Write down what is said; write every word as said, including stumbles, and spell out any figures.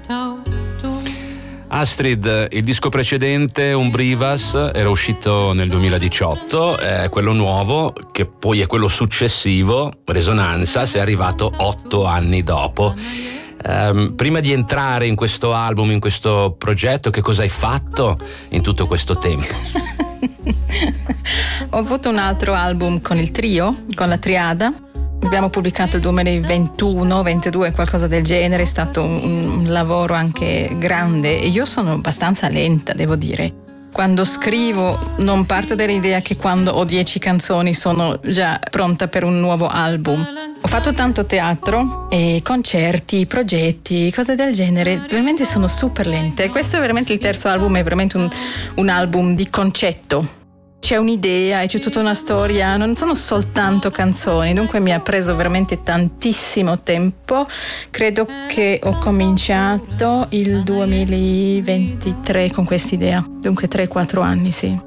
Astrid, il disco precedente, Umbrivas, era uscito nel duemiladiciotto, eh, quello nuovo, che poi è quello successivo, Resonanza, è arrivato otto anni dopo. Um, prima di entrare in questo album, in questo progetto, che cosa hai fatto in tutto questo tempo? Ho avuto un altro album con il trio, con la Triada. Abbiamo pubblicato il duemilaventuno ventidue, qualcosa del genere. È stato un, un lavoro anche grande e io sono abbastanza lenta, devo dire. Quando scrivo non parto dall'idea che quando ho dieci canzoni sono già pronta per un nuovo album. Ho fatto tanto teatro e concerti, progetti, cose del genere. Veramente sono super lente. Questo è veramente il terzo album, è veramente un, un album di concetto. C'è un'idea e c'è tutta una storia, non sono soltanto canzoni, dunque mi ha preso veramente tantissimo tempo. Credo che ho cominciato il duemilaventitré con questa idea, dunque tre quattro anni, sì.